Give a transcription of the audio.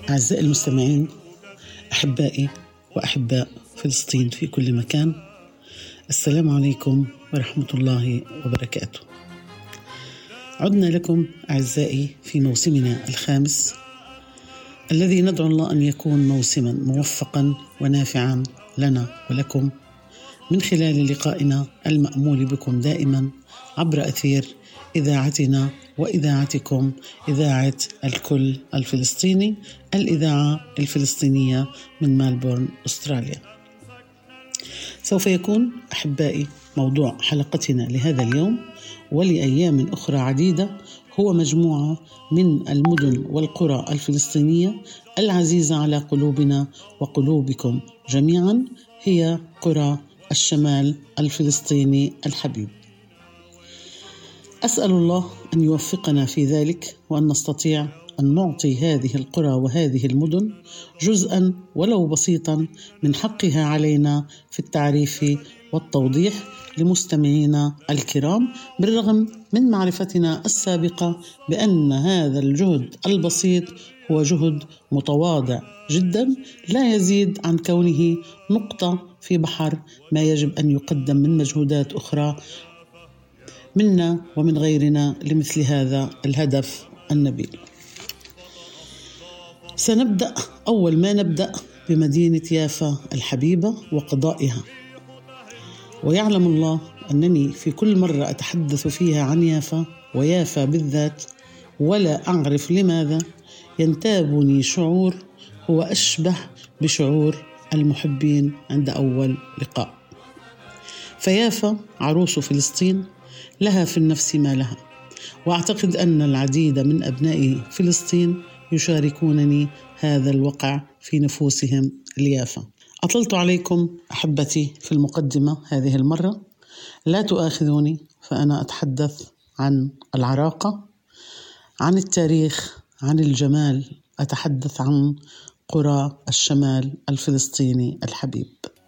أعزائي المستمعين، أحبائي وأحباء فلسطين في كل مكان، السلام عليكم ورحمة الله وبركاته. عدنا لكم أعزائي في موسمنا الخامس الذي ندعو الله أن يكون موسما موفقا ونافعا لنا ولكم من خلال لقائنا المأمول بكم دائما عبر أثير إذاعتنا وإذاعتكم، إذاعة الكل الفلسطيني، الإذاعة الفلسطينية من ملبورن أستراليا. سوف يكون أحبائي موضوع حلقتنا لهذا اليوم ولأيام أخرى عديدة هو مجموعة من المدن والقرى الفلسطينية العزيزة على قلوبنا وقلوبكم جميعا، هي قرى الشمال الفلسطيني الحبيب. أسأل الله أن يوفقنا في ذلك وأن نستطيع أن نعطي هذه القرى وهذه المدن جزءا ولو بسيطا من حقها علينا في التعريف والتوضيح لمستمعينا الكرام، بالرغم من معرفتنا السابقة بأن هذا الجهد البسيط هو جهد متواضع جدا، لا يزيد عن كونه نقطة في بحر ما يجب أن يقدم من مجهودات أخرى منا ومن غيرنا لمثل هذا الهدف النبيل. سنبدأ أول ما نبدأ بمدينة يافا الحبيبة وقضائها، ويعلم الله أنني في كل مرة أتحدث فيها عن يافا ويافا بالذات ولا أعرف لماذا ينتابني شعور هو أشبه بشعور المحبين عند أول لقاء. فيافا عروس فلسطين، لها في النفس ما لها، وأعتقد أن العديد من أبناء فلسطين يشاركونني هذا الوقع في نفوسهم ليافا. أطلت عليكم أحبتي في المقدمة هذه المرة، لا تؤاخذوني، فأنا أتحدث عن العراقة، عن التاريخ، عن الجمال، أتحدث عن قرى الشمال الفلسطيني الحبيب.